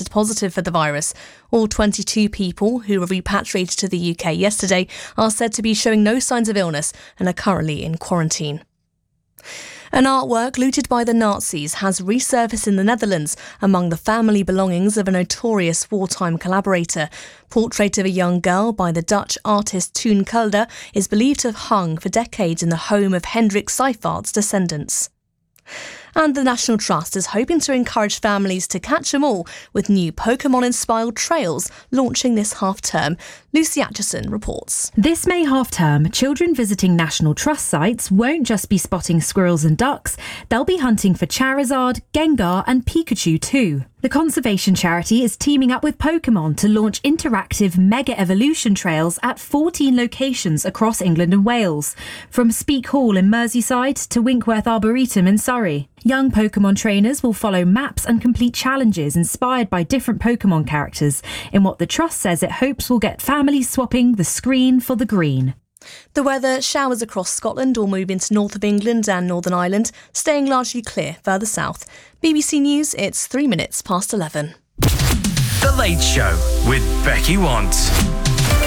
tested positive for the virus. All 22 people who were repatriated to the UK yesterday are said to be showing no signs of illness and are currently in quarantine. An artwork looted by the Nazis has resurfaced in the Netherlands among the family belongings of a notorious wartime collaborator. Portrait of a young girl by the Dutch artist Toon Kulder is believed to have hung for decades in the home of Hendrik Seifart's descendants. And the National Trust is hoping to encourage families to catch them all with new Pokemon-inspired trails launching this half-term. Lucy Atchison reports. This May half-term, children visiting National Trust sites won't just be spotting squirrels and ducks, they'll be hunting for Charizard, Gengar and Pikachu too. The conservation charity is teaming up with Pokemon to launch interactive Mega Evolution trails at 14 locations across England and Wales, from Speke Hall in Merseyside to Winkworth Arboretum in Surrey. Young Pokemon trainers will follow maps and complete challenges inspired by different Pokemon characters in what the Trust says it hopes will get families swapping the screen for the green. The weather: showers across Scotland will move into north of England and Northern Ireland, staying largely clear further south. BBC News, it's 3 minutes past 11. The Late Show with Becky Want.